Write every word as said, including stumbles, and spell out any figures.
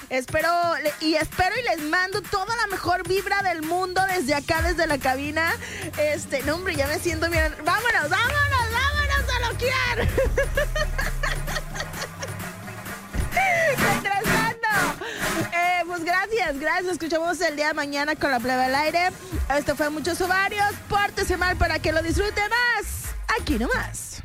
Espero y espero y les mando toda la mejor vibra del mundo desde acá, desde la cabina. Este, no, hombre, ya me siento bien. Vámonos, vámonos, vámonos a loquear. Mientras tanto, eh, pues gracias, gracias. Nos escuchamos el día de mañana con la plebe al aire. Esto fue Muchos Ovarios. Pórtese mal para que lo disfrute más. Aquí nomás.